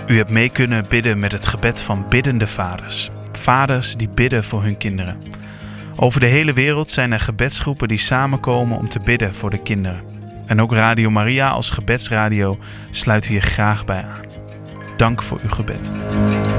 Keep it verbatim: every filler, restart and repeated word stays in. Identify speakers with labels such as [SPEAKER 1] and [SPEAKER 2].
[SPEAKER 1] U hebt mee kunnen bidden met het gebed van biddende vaders. Vaders die bidden voor hun kinderen. Over de hele wereld zijn er gebedsgroepen die samenkomen om te bidden voor de kinderen. En ook Radio Maria als gebedsradio sluit hier graag bij aan. Dank voor uw gebed.